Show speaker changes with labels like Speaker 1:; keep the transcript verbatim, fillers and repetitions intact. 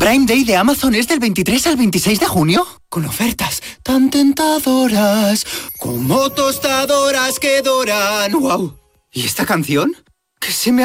Speaker 1: Prime Day de Amazon es del veintitrés al veintiséis de junio. Con ofertas tan tentadoras como tostadoras que doran. ¡Wow! ¿Y esta canción? Que se me